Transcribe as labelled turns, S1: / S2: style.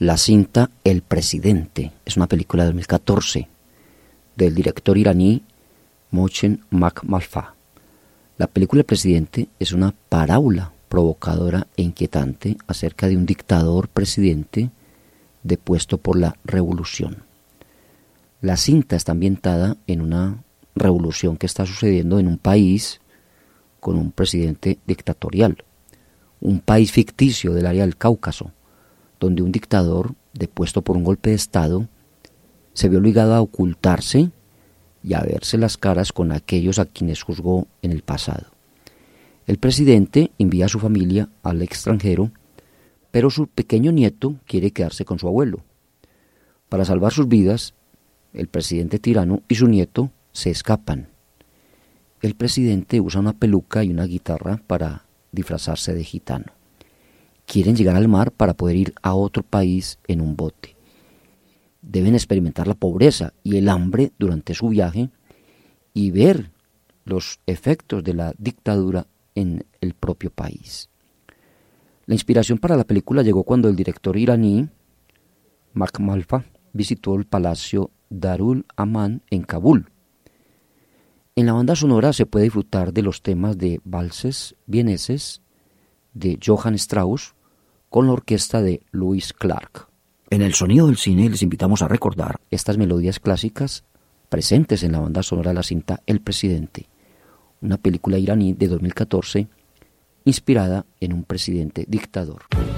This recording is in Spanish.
S1: la cinta El Presidente. Es una película de 2014 del director iraní Mohsen Makhmalbaf. La película El Presidente es una parábola provocadora e inquietante acerca de un dictador presidente depuesto por la revolución. La cinta está ambientada en una revolución que está sucediendo en un país con un presidente dictatorial, un país ficticio del área del Cáucaso, donde un dictador depuesto por un golpe de Estado se vio obligado a ocultarse y a verse las caras con aquellos a quienes juzgó en el pasado. El presidente envía a su familia al extranjero, pero su pequeño nieto quiere quedarse con su abuelo. Para salvar sus vidas, el presidente tirano y su nieto se escapan. El presidente usa una peluca y una guitarra para disfrazarse de gitano. Quieren llegar al mar para poder ir a otro país en un bote. Deben experimentar la pobreza y el hambre durante su viaje y ver los efectos de la dictadura en el propio país. La inspiración para la película llegó cuando el director iraní Makhmalbaf visitó el Palacio Darul Aman en Kabul. En la banda sonora se puede disfrutar de los temas de valses vieneses de Johann Strauss con la orquesta de Louis Clark. En el sonido del cine les invitamos a recordar estas melodías clásicas presentes en la banda sonora de la cinta El Presidente, una película iraní de 2014 inspirada en un presidente dictador.